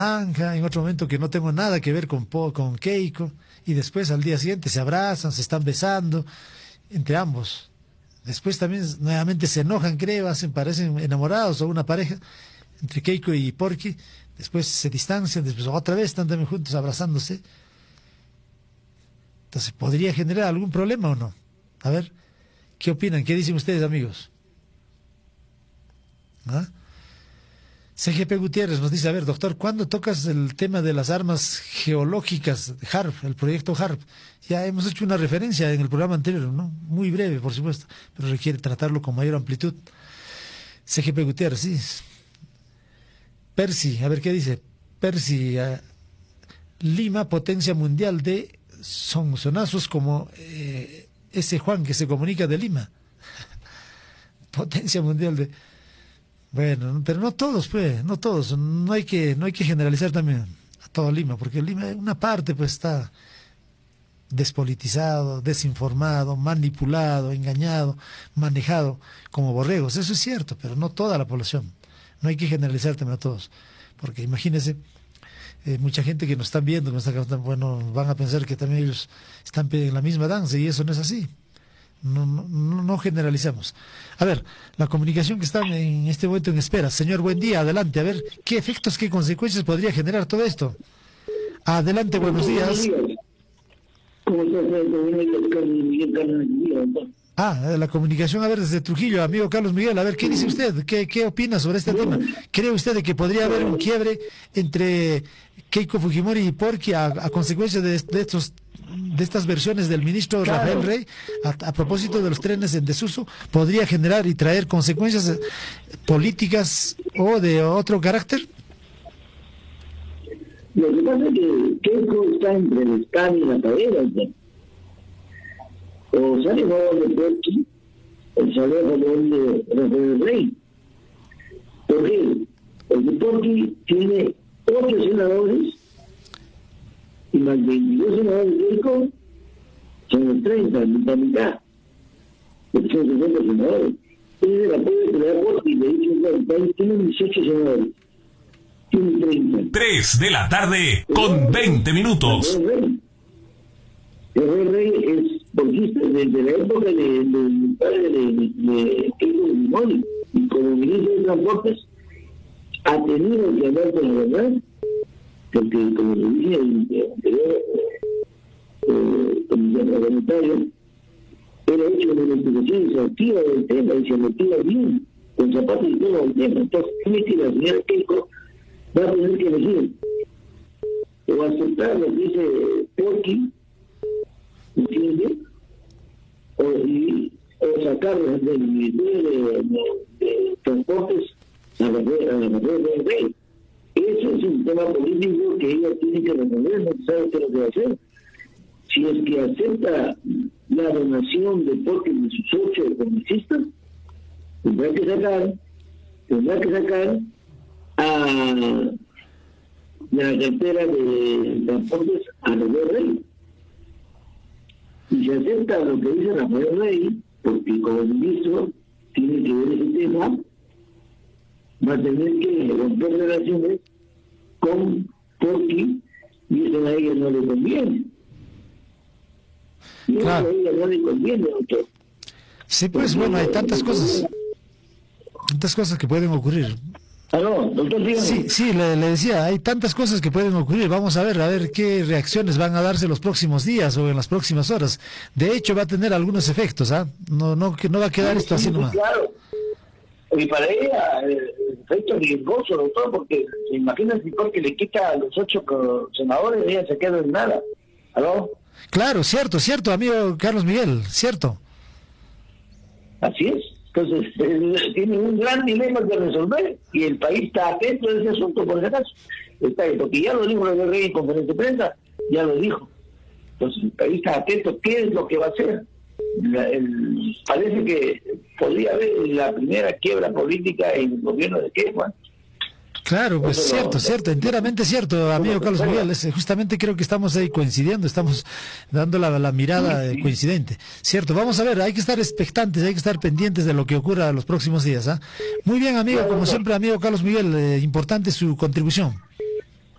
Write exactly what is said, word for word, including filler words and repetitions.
Anja, en otro momento que no tengo nada que ver con, Po- con Keiko, y después al día siguiente se abrazan, se están besando, entre ambos. Después también nuevamente se enojan, creo, hacen, parecen enamorados o una pareja, entre Keiko y Porky, después se distancian, después otra vez están también juntos abrazándose. Entonces, ¿podría generar algún problema o no? A ver, ¿qué opinan? ¿Qué dicen ustedes, amigos? ¿Ah? C G P Gutiérrez nos dice, a ver, doctor, ¿cuándo tocas el tema de las armas geológicas, HARP, el proyecto HARP? Ya hemos hecho una referencia en el programa anterior, ¿no? Muy breve, por supuesto, pero requiere tratarlo con mayor amplitud. C G P Gutiérrez, sí. Percy, a ver qué dice. Percy, uh, Lima, potencia mundial de son sonazos como eh, ese Juan que se comunica de Lima. Potencia mundial de... Bueno, pero no todos, pues, no todos. No hay que, no hay que generalizar también a todo Lima, porque Lima, una parte, pues, está despolitizado, desinformado, manipulado, engañado, manejado como borregos. Eso es cierto, pero no toda la población. No hay que generalizar también a todos, porque imagínense, eh, mucha gente que nos están viendo, que nos están, bueno, van a pensar que también ellos están en la misma danza, y eso no es así. No, no, no generalizamos. A ver, la comunicación que está en este momento en espera. Señor, buen día, adelante. A ver, ¿qué efectos, qué consecuencias podría generar todo esto? Adelante, buenos días. ¿Cómo estás? Ah, la comunicación, a ver, desde Trujillo, amigo Carlos Miguel, a ver, ¿qué dice usted? ¿Qué, qué opina sobre este tema? ¿Cree usted de que podría haber un quiebre entre Keiko Fujimori y Porky a, a consecuencia de, de estos de estas versiones del ministro Claro. Rafael Rey a, a propósito de los trenes en desuso? ¿Podría generar y traer consecuencias eh, políticas o de otro carácter? Lo que pasa es que Keiko está entre el escándalo y la cadera, ¿no? O sale a favor de Porky, o sale a favor de Rafael Rey. ¿Por qué? Porque Porky tiene ocho senadores y más veintidós senadores de Keiko son los treinta, mitad mitad. Porque son sesenta senadores. Ese es el apoyo que le da Porky, le dice que el país tiene dieciocho senadores. Tiene treinta. tres de la tarde con veinte minutos. El rey es porquista desde la época de, de, de padre de, de, de Keiko Fujimori, y como ministro de Transportes ha tenido que hablar con la verdad, porque como le dije en el anterior eh, comisión parlamentaria, él ha hecho una investigación exhaustiva del tema y se metía bien, con zapatos y todo el tema. Entonces, tiene que la señora Keiko va a tener que elegir o aceptar lo que dice Porky, ¿entiendes? O, y, o sacarlo del Ministerio de, de, de Transportes a la red Rey. Eso es un tema político que ella tiene que resolver, no sabe qué es lo que va a hacer. Si es que acepta la donación de Porky de sus ocho congresistas, tendrá que sacar, tendrá que sacar a la cartera de Transportes a la red Rey. Y se acepta lo que dice Rafael Rey, porque como ministro tiene que ver ese tema, va a tener que romper relaciones con Porky, y eso a ella no le conviene. Y eso Claro. a ella no le conviene, doctor. Sí, pues bueno, hay tantas cosas, tantas cosas que pueden ocurrir. Aló, doctor, dígame. Sí, sí, le, le decía, hay tantas cosas que pueden ocurrir. Vamos a ver, a ver qué reacciones van a darse los próximos días o en las próximas horas. De hecho, va a tener algunos efectos, ¿ah? No, no, que no va a quedar esto así Sí, nomás. claro. Y para ella, el efecto riesgoso, doctor, porque se imagina si porque le quita a los ocho co- senadores, ella se queda en nada. ¿Aló? Claro, cierto, cierto, amigo Carlos Miguel, cierto. Así es. Entonces, eh, tiene un gran dilema que resolver, y el país está atento a ese asunto, por si acaso. Está, porque ya lo dijo el rey en conferencia de prensa, ya lo dijo. Entonces, el país está atento, ¿qué es lo que va a hacer? La, el, parece que podría haber la primera quiebra política en el gobierno de Keiko. Claro, pues Eso cierto, no- cierto, enteramente cierto, amigo no- Carlos Miguel. Es, justamente creo que estamos ahí coincidiendo, estamos dando la, la mirada eh, coincidente. Cierto, vamos a ver, hay que estar expectantes, hay que estar pendientes de lo que ocurra en los próximos días. ¿Ah? Muy bien, amigo, como siempre, amigo Carlos Miguel, eh, importante su contribución.